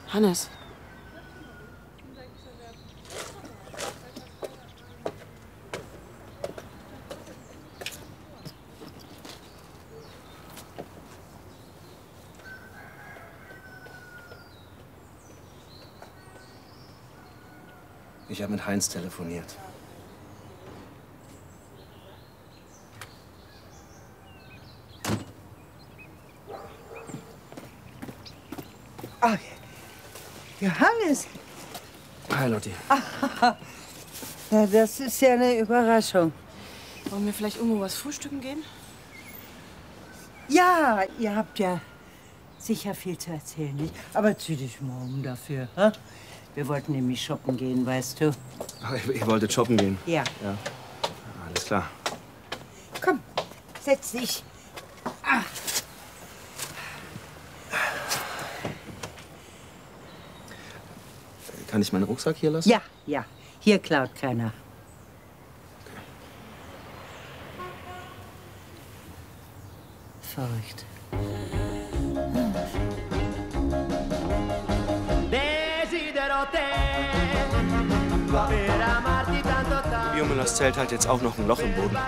Hannes. Ich habe mit Heinz telefoniert. Ach, Johannes. Hi, Lotti. Na, das ist ja eine Überraschung. Wollen wir vielleicht irgendwo was frühstücken gehen? Ja, ihr habt ja sicher viel zu erzählen, nicht? Aber zieh dich mal um dafür, ha? Wir wollten nämlich shoppen gehen, weißt du. Ach, ihr wolltet shoppen gehen? Ja. Ja. Alles klar. Komm, setz dich. Ah. Kann ich meinen Rucksack hier lassen? Ja, ja. Hier klaut keiner. Verrückt. Biomüllers Zelt hat jetzt auch noch ein Loch im Boden.